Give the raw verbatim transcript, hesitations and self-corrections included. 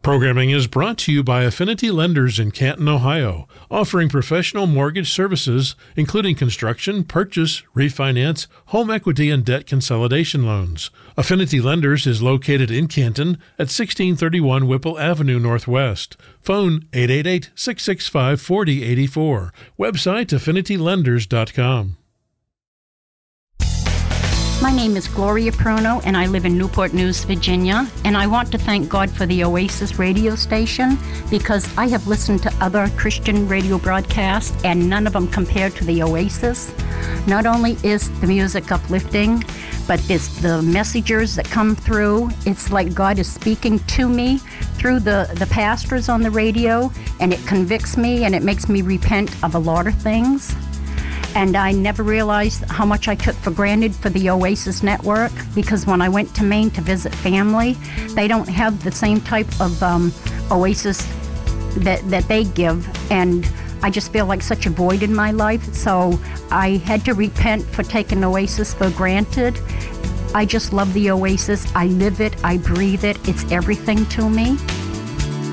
Programming is brought to you by Affinity Lenders in Canton, Ohio, offering professional mortgage services, including construction, purchase, refinance, home equity, and debt consolidation loans. Affinity Lenders is located in Canton at sixteen thirty-one Whipple Avenue Northwest. Phone eight eight eight, six six five, four zero eight four. Website affinity lenders dot com. My name is Gloria Pruno, and I live in Newport News, Virginia. And I want to thank God for the Oasis radio station, because I have listened to other Christian radio broadcasts, and none of them compare to the Oasis. Not only is the music uplifting, but it's the messengers that come through. It's like God is speaking to me through the, the pastors on the radio, and it convicts me, and it makes me repent of a lot of things. And I never realized how much I took for granted for the Oasis network, because when I went to Maine to visit family, they don't have the same type of um, Oasis that, that they give. And I just feel like such a void in my life. So I had to repent for taking Oasis for granted. I just love the Oasis. I live it. I breathe it. It's everything to me.